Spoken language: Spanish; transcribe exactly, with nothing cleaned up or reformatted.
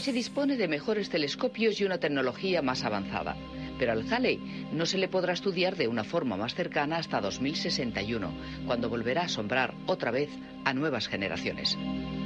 se dispone de mejores telescopios y una tecnología más avanzada. Pero al Halley no se le podrá estudiar de una forma más cercana hasta dos mil sesenta y uno, cuando volverá a asombrar otra vez a nuevas generaciones.